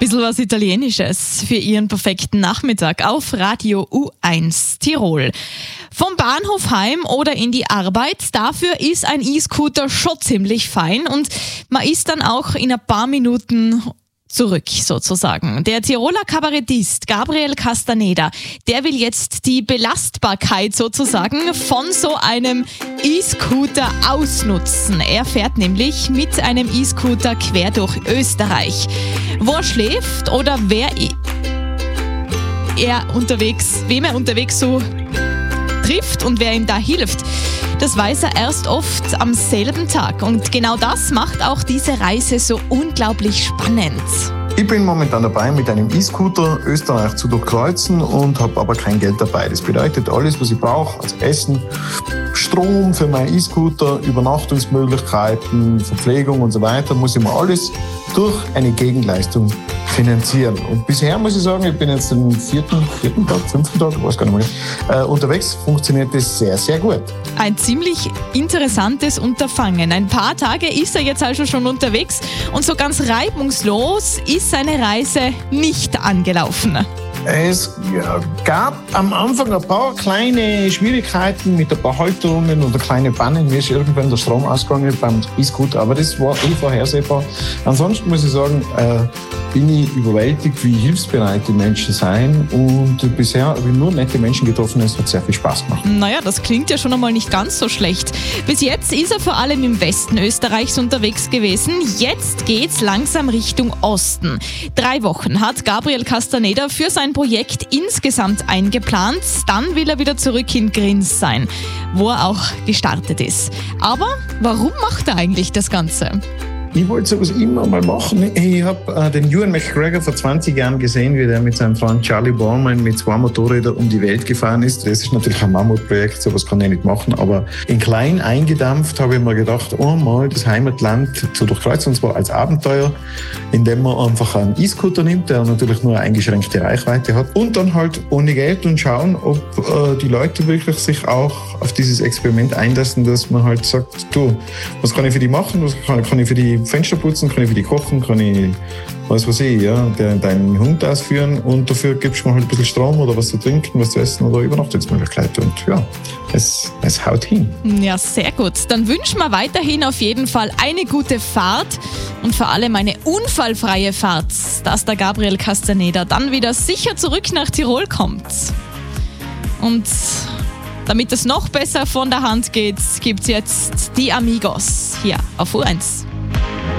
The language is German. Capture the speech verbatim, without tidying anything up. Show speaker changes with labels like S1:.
S1: Bisschen was Italienisches für Ihren perfekten Nachmittag auf Radio U eins Tirol. Vom Bahnhof heim oder in die Arbeit, dafür ist ein E-Scooter schon ziemlich fein und man ist dann auch in ein paar Minuten zurück sozusagen. Der Tiroler Kabarettist Gabriel Castaneda, der will jetzt die Belastbarkeit sozusagen von so einem E-Scooter ausnutzen. Er fährt nämlich mit einem E-Scooter quer durch Österreich. Wo er schläft oder wer er unterwegs, wem er unterwegs so trifft und wer ihm da hilft, das weiß er erst oft am selben Tag. Und genau das macht auch diese Reise so unglaublich spannend.
S2: Ich bin momentan dabei, mit einem E-Scooter Österreich zu durchkreuzen und habe aber kein Geld dabei. Das bedeutet, alles, was ich brauche, also Essen, Strom für meinen E-Scooter, Übernachtungsmöglichkeiten, Verpflegung und so weiter, muss ich mir alles durch eine Gegenleistung finanzieren. Und bisher muss ich sagen, ich bin jetzt den vierten, vierten Tag, fünften Tag, ich weiß gar nicht mehr, äh, unterwegs, funktioniert das sehr, sehr gut.
S1: Ein ziemlich interessantes Unterfangen. Ein paar Tage ist er jetzt also schon unterwegs und so ganz reibungslos ist seine Reise nicht angelaufen.
S2: Es gab am Anfang ein paar kleine Schwierigkeiten mit ein paar Halterungen oder kleine Pannen. Mir ist irgendwann der Strom ausgegangen beim E-Scooter, aber das war eh vorhersehbar. Ansonsten muss ich sagen, äh, bin ich überwältigt, wie hilfsbereit die Menschen sind. Und bisher habe ich nur nette Menschen getroffen. Es hat sehr viel Spaß gemacht.
S1: Naja, das klingt ja schon einmal nicht ganz so schlecht. Bis jetzt ist er vor allem im Westen Österreichs unterwegs gewesen. Jetzt geht's langsam Richtung Osten. Drei Wochen hat Gabriel Castaneda für sein Projekt insgesamt eingeplant. Dann will er wieder zurück in Grins sein, wo er auch gestartet ist. Aber warum macht er eigentlich das Ganze?
S2: Ich wollte sowas immer mal machen. Ich habe äh, den Ewan McGregor vor zwanzig Jahren gesehen, wie der mit seinem Freund Charlie Borman mit zwei Motorrädern um die Welt gefahren ist. Das ist natürlich ein Mammutprojekt, sowas kann ich nicht machen. Aber in klein eingedampft habe ich mir gedacht, oh mal das Heimatland zu durchkreuzen, und zwar als Abenteuer, indem man einfach einen E-Scooter nimmt, der natürlich nur eine eingeschränkte Reichweite hat, und dann halt ohne Geld und schauen, ob äh, die Leute wirklich sich auch auf dieses Experiment einlassen, dass man halt sagt, du, was kann ich für die machen, was kann, kann ich für die Fenster putzen, kann ich für die kochen, kann ich, was weiß ich, ja, deinen Hund ausführen, und dafür gibst du mir halt ein bisschen Strom oder was zu trinken, was zu essen oder Übernachtungsmöglichkeiten, und ja, es, es haut hin.
S1: Ja, sehr gut. Dann wünschen wir weiterhin auf jeden Fall eine gute Fahrt und vor allem eine unfallfreie Fahrt, dass der Gabriel Castaneda dann wieder sicher zurück nach Tirol kommt. Und damit es noch besser von der Hand geht, gibt es jetzt die Amigos hier auf U eins.